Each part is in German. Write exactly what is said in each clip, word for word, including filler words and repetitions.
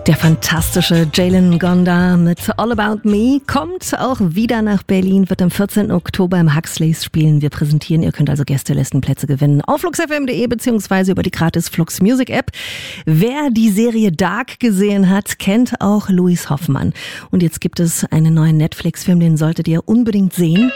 Der fantastische Jalen Gonda mit All About Me kommt auch wieder nach Berlin, wird am vierzehnten Oktober im Huxleys spielen. Wir präsentieren, ihr könnt also Gästelistenplätze gewinnen auf flux f m punkt d e beziehungsweise über die gratis Flux Music App. Wer die Serie Dark gesehen hat, kennt auch Louis Hoffmann. Und jetzt gibt es einen neuen Netflix-Film, den solltet ihr unbedingt sehen.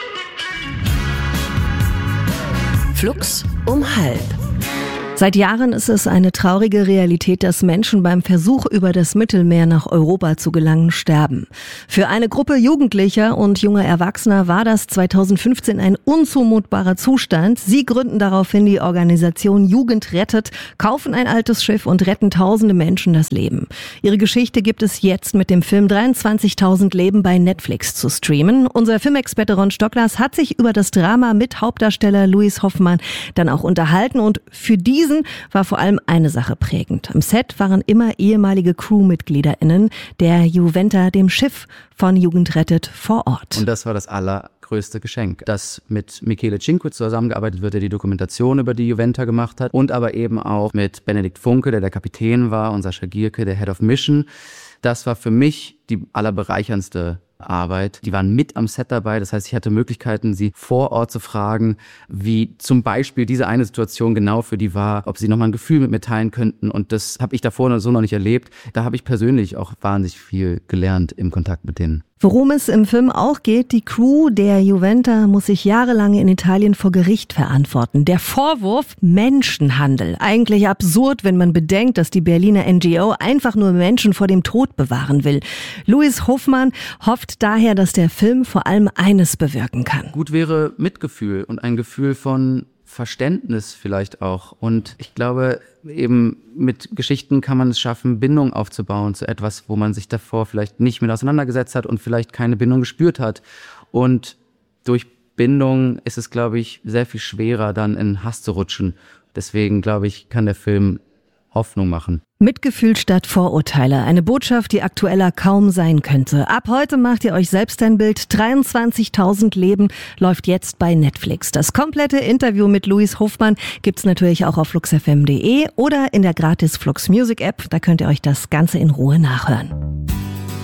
Flux um halb. Seit Jahren ist es eine traurige Realität, dass Menschen beim Versuch, über das Mittelmeer nach Europa zu gelangen, sterben. Für eine Gruppe Jugendlicher und junger Erwachsener war das zweitausendfünfzehn ein unzumutbarer Zustand. Sie gründen daraufhin die Organisation Jugend rettet, kaufen ein altes Schiff und retten tausende Menschen das Leben. Ihre Geschichte gibt es jetzt mit dem Film dreiundzwanzigtausend Leben bei Netflix zu streamen. Unser Filmexperte Ron Stocklers hat sich über das Drama mit Hauptdarsteller Louis Hoffmann dann auch unterhalten und für diese war vor allem eine Sache prägend. Am Set waren immer ehemalige CrewmitgliederInnen der Juventa, dem Schiff von Jugend rettet, vor Ort. Und das war das allergrößte Geschenk, dass mit Michele Cinque zusammengearbeitet wird, der die Dokumentation über die Juventa gemacht hat, und aber eben auch mit Benedikt Funke, der der Kapitän war, und Sascha Gierke, der Head of Mission. Das war für mich die allerbereicherndste Arbeit. Die waren mit am Set dabei, das heißt, ich hatte Möglichkeiten, sie vor Ort zu fragen, wie zum Beispiel diese eine Situation genau für die war, ob sie nochmal ein Gefühl mit mir teilen könnten, und das habe ich davor so noch nicht erlebt. Da habe ich persönlich auch wahnsinnig viel gelernt im Kontakt mit denen. Worum es im Film auch geht, die Crew der Juventa muss sich jahrelang in Italien vor Gericht verantworten. Der Vorwurf Menschenhandel. Eigentlich absurd, wenn man bedenkt, dass die Berliner N G O einfach nur Menschen vor dem Tod bewahren will. Louis Hoffmann hofft daher, dass der Film vor allem eines bewirken kann. Gut wäre Mitgefühl und ein Gefühl von Verständnis vielleicht auch. Und ich glaube, eben mit Geschichten kann man es schaffen, Bindung aufzubauen zu etwas, wo man sich davor vielleicht nicht mit auseinandergesetzt hat und vielleicht keine Bindung gespürt hat. Und durch Bindung ist es, glaube ich, sehr viel schwerer, dann in Hass zu rutschen. Deswegen, glaube ich, kann der Film Hoffnung machen. Mitgefühl statt Vorurteile. Eine Botschaft, die aktueller kaum sein könnte. Ab heute macht ihr euch selbst ein Bild. dreiundzwanzigtausend Leben läuft jetzt bei Netflix. Das komplette Interview mit Louis Hoffmann gibt's natürlich auch auf flux f m punkt d e oder in der gratis Flux Music App. Da könnt ihr euch das Ganze in Ruhe nachhören.